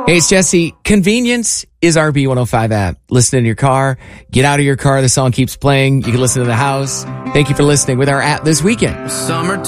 Hey, it's Jesse. Convenience is our B105 app. Listen in your car. Get out of your car. The song keeps playing. You can listen in the house. Thank you for listening with our app this weekend. Summer